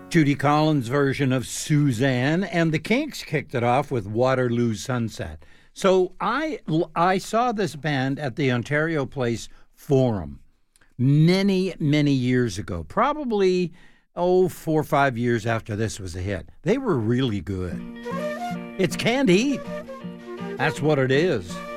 Judy Collins' version of Suzanne, and the Kinks kicked it off with Waterloo Sunset. So I saw this band at the Ontario Place Forum many, many years ago, probably, 4 or 5 years after this was a hit. They were really good. It's canned heat. That's what it is.